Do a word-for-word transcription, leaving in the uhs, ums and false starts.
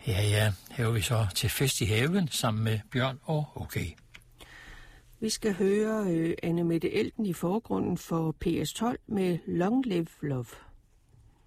Ja, ja, her er vi så til fest i haven sammen med Bjørn og Okay. Vi skal høre øh, Anne Mette Elten i forgrunden for P S tolv med Long Live Love.